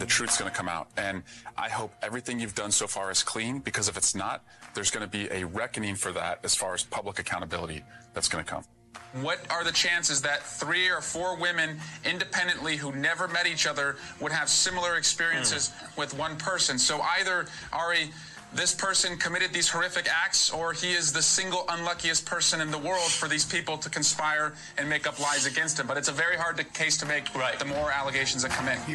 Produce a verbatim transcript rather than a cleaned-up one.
the truth's going to come out. And I hope everything you've done so far is clean, because if it's not, there's going to be a reckoning for that as far as public accountability that's going to come. What are the chances that three or four women independently who never met each other would have similar experiences mm. with one person? So either, Ari, this person committed these horrific acts, or he is the single unluckiest person in the world for these people to conspire and make up lies against him. But it's a very hard case to make, right, the more allegations that come in.